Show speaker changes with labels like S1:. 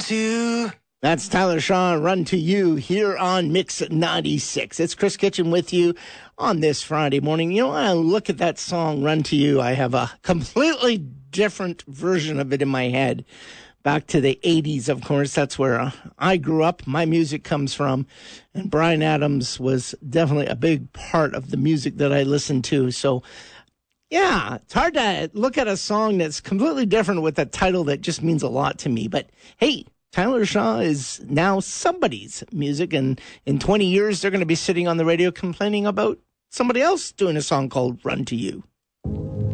S1: to you.
S2: That's Tyler Shaw, Run to You, here on Mix 96. It's Chris Kitchen with you on this Friday morning. You know, when I look at that song, Run to You, I have a completely different version of it in my head. Back to the 80s, of course, that's where I grew up. My music comes from, and Bryan Adams was definitely a big part of the music that I listened to. So, yeah, it's hard to look at a song that's completely different with a title that just means a lot to me. But, hey, Tyler Shaw is now somebody's music, and in 20 years, they're going to be sitting on the radio complaining about somebody else doing a song called Run to You.